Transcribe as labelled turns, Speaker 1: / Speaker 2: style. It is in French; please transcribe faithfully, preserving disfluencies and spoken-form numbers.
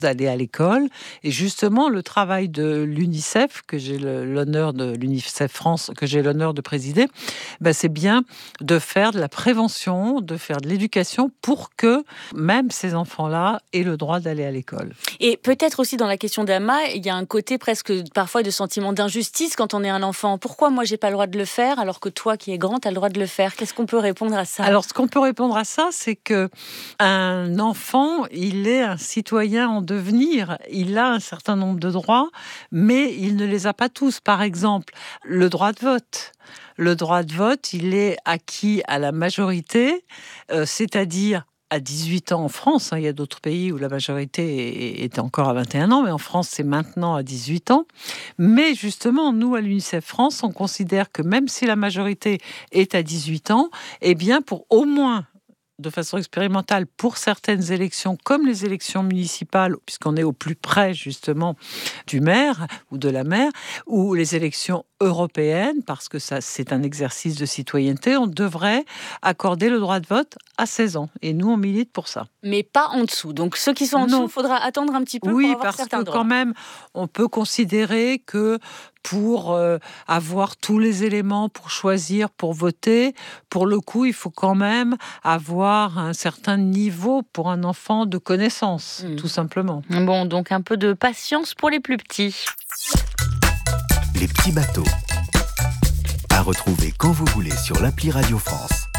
Speaker 1: d'aller à l'école. Et justement, le travail de l'UNICEF, que j'ai le- l'honneur de l'UNICEF France, que j'ai l'honneur de présider, ben c'est bien de faire de la prévention, de faire de l'éducation pour que même ces enfants-là aient le droit d'aller à l'école.
Speaker 2: Et peut-être aussi dans la question d'Ama, il y a un côté presque parfois de sentiment d'injustice quand on est un enfant. Pourquoi moi j'ai pas le droit de le faire alors que toi qui es grand, tu as le droit de le faire? Qu'est-ce qu'on peut répondre à ça?
Speaker 1: Alors, ce qu'on peut répondre à ça, c'est que un enfant, il est un citoyen en devenir. Il a un certain nombre de droits, mais il ne les a pas tous. Par exemple, le droit de vote. Le droit de vote, il est acquis à la majorité, euh, c'est-à-dire à dix-huit ans en France. Hein. Il y a d'autres pays où la majorité est est encore à vingt et un ans, mais en France, c'est maintenant à dix-huit ans. Mais justement, nous, à l'UNICEF France, on considère que même si la majorité est à dix-huit ans, eh bien, pour au moins, de façon expérimentale, pour certaines élections, comme les élections municipales, puisqu'on est au plus près, justement, du maire ou de la maire, ou les élections européennes, parce que ça, c'est un exercice de citoyenneté, on devrait accorder le droit de vote à seize ans. Et nous, on milite pour ça.
Speaker 2: Mais pas en dessous. Donc ceux qui sont en
Speaker 1: Non.
Speaker 2: dessous, il faudra attendre un petit peu pour
Speaker 1: Oui,
Speaker 2: avoir
Speaker 1: parce
Speaker 2: certains
Speaker 1: que
Speaker 2: droits.
Speaker 1: quand même, on peut considérer que pour euh, avoir tous les éléments pour choisir, pour voter, pour le coup, il faut quand même avoir un certain niveau pour un enfant de connaissance,
Speaker 2: Mm.
Speaker 1: tout simplement.
Speaker 2: Bon, donc un peu de patience pour les plus petits.
Speaker 3: Les petits bateaux. À retrouver quand vous voulez sur l'appli Radio France.